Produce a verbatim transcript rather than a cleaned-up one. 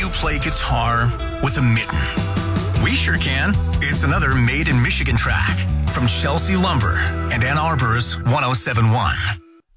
you play guitar with a mitten? We sure can. It's another Made in Michigan track from Chelsea Lumber and Ann Arbor's one oh seven point one.